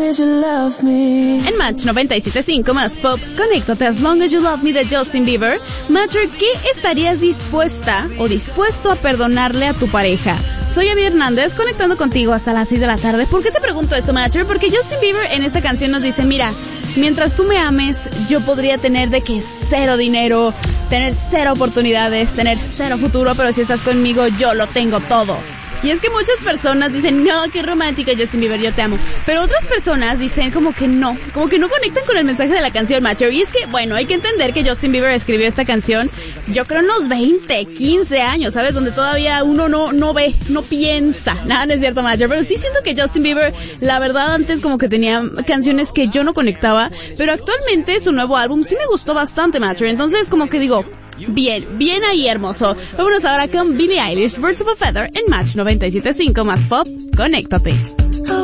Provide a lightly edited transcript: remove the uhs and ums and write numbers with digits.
as you love me. En Match 97.5 más pop, conéctate As Long As You Love Me de Justin Bieber. Matcher, ¿qué estarías dispuesta o dispuesto a perdonarle a tu pareja? Soy Abby Hernández, conectando contigo hasta las 6 de la tarde. ¿Por qué te pregunto esto, Matcher? Porque Justin Bieber en esta canción nos dice, mira, mientras tú me ames, yo podría tener de que cero dinero, tener cero oportunidades, tener cero futuro, pero si estás conmigo, yo lo tengo todo. Y es que muchas personas dicen, no, qué romántica Justin Bieber, yo te amo. Pero otras personas dicen como que no conectan con el mensaje de la canción, Macho. Y es que, bueno, hay que entender que Justin Bieber escribió esta canción, yo creo unos 20, 15 años, ¿sabes? Donde todavía uno no ve, no piensa. Nada, no es cierto, Macho. Pero sí siento que Justin Bieber, la verdad, antes como que tenía canciones que yo no conectaba. Pero actualmente su nuevo álbum sí me gustó bastante, Macho. Entonces como que digo, bien ahí, hermoso. Vámonos ahora con Billie Eilish, Birds of a Feather en Match 97.5 más pop. Conéctate.